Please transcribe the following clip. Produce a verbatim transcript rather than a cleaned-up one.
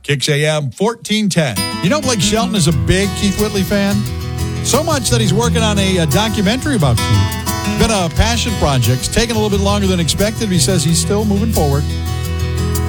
Kicks A M fourteen ten. You know Blake Shelton is a big Keith Whitley fan? So much that he's working on a, a documentary about Keith. Been a passion project. It's taken a little bit longer than expected. He says he's still moving forward.